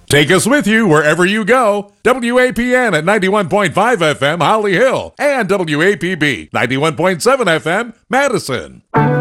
Take us with you wherever you go. WAPN at 91.5 FM Holly Hill and WAPB 91.7 FM Madison.